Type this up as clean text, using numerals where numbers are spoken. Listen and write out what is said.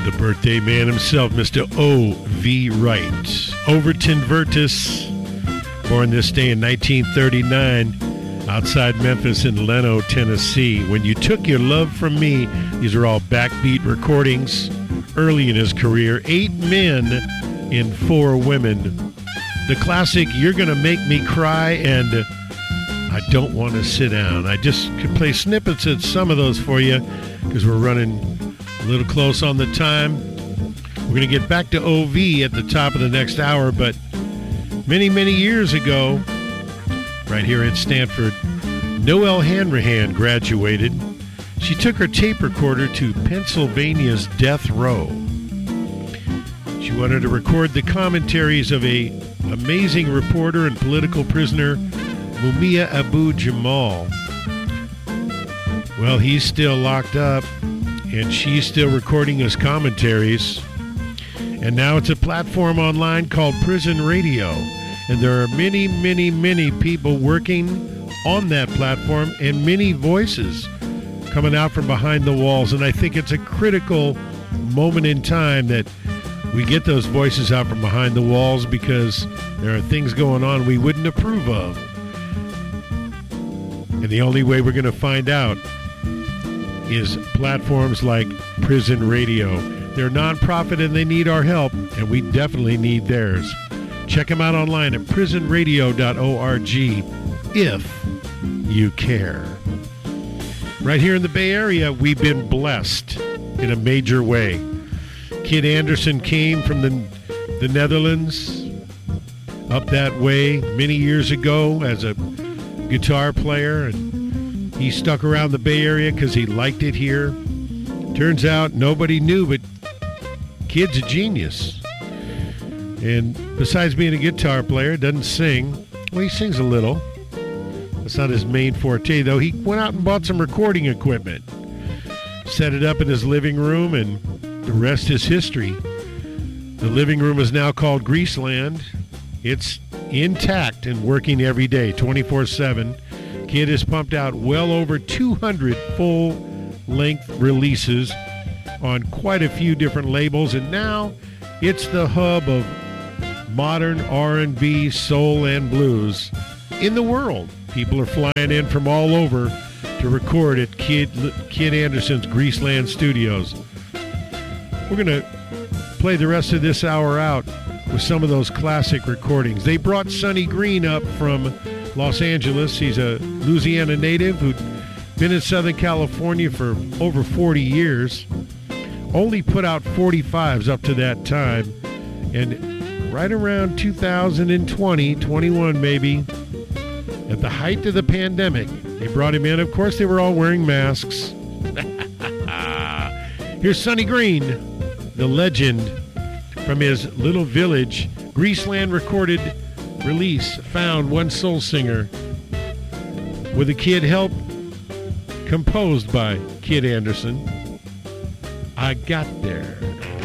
The birthday man himself, Mr. O.V. Wright. Overton Virtus, born this day in 1939, outside Memphis in Leno, Tennessee. When You Took Your Love From Me, these are all backbeat recordings early in his career. 8 men in 4 women. The classic You're Gonna Make Me Cry and I Don't Want to Sit Down. I just could play snippets of some of those for you because we're running a little close on the time. We're going to get back to OV at the top of the next hour, but many, many years ago, right here at Stanford, Noelle Hanrahan graduated. She took her tape recorder to Pennsylvania's death row. She wanted to record the commentaries of an amazing reporter and political prisoner, Mumia Abu-Jamal. Well, he's still locked up, and she's still recording his commentaries. And now it's a platform online called Prison Radio. And there are many, many, many people working on that platform and many voices coming out from behind the walls. And I think it's a critical moment in time that we get those voices out from behind the walls because there are things going on we wouldn't approve of. And the only way we're going to find out is platforms like Prison Radio. They're nonprofit and they need our help, and we definitely need theirs. Check them out online at prisonradio.org if you care. Right here in the Bay Area, we've been blessed in a major way. Kid Anderson came from the Netherlands up that way many years ago as a guitar player, and he stuck around the Bay Area because he liked it here. Turns out nobody knew, but Kid's a genius. And besides being a guitar player, doesn't sing. Well, he sings a little. That's not his main forte, though. He went out and bought some recording equipment, set it up in his living room, and the rest is history. The living room is now called Greaseland. It's intact and working every day, 24/7. Kid has pumped out well over 200 full-length releases on quite a few different labels, and now it's the hub of modern R&B, soul, and blues in the world. People are flying in from all over to record at Kid Anderson's Greaseland Studios. We're going to play the rest of this hour out with some of those classic recordings. They brought Sonny Green up from Los Angeles. He's a Louisiana native who'd been in Southern California for over 40 years. Only put out 45s up to that time. And right around 2020, 21 maybe, at the height of the pandemic, they brought him in. Of course, they were all wearing masks. Here's Sonny Green, the legend, from his little village, Greaseland recorded release, Found One Soul Singer, with a Kid help, composed by Kid Anderson. I Got There.